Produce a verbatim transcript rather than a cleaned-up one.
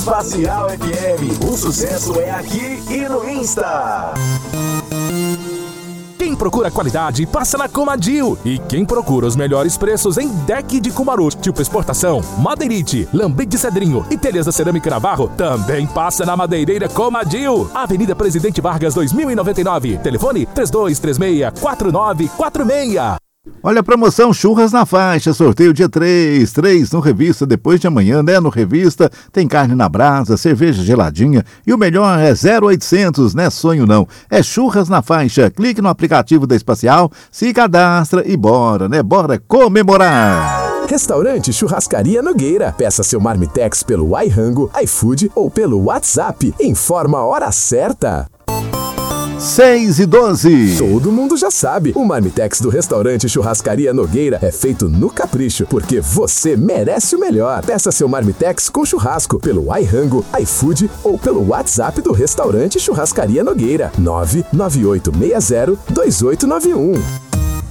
Espacial F M, o sucesso é aqui e no Insta. Quem procura qualidade, passa na Comadil. E quem procura os melhores preços em deck de Cumaru, tipo exportação, madeirite, lambrete de cedrinho e telhas da cerâmica Navarro, também passa na Madeireira Comadil. Avenida Presidente Vargas, dois mil e noventa e nove. Telefone três dois três seis, quatro nove quatro seis. Olha a promoção Churras na Faixa, sorteio dia três, três no Revista, depois de amanhã, né? No Revista tem carne na brasa, cerveja geladinha e o melhor é zero oitocentos, não é sonho não, é Churras na Faixa. Clique no aplicativo da Espacial, se cadastra e bora, né? Bora comemorar! Restaurante Churrascaria Nogueira. Peça seu Marmitex pelo iRango, iFood ou pelo WhatsApp. Informa a hora certa. seis e doze. Todo mundo já sabe, o Marmitex do restaurante Churrascaria Nogueira é feito no capricho, porque você merece o melhor. Peça seu Marmitex com churrasco pelo iRango, iFood ou pelo WhatsApp do restaurante Churrascaria Nogueira, nove nove oito seis zero dois oito nove um.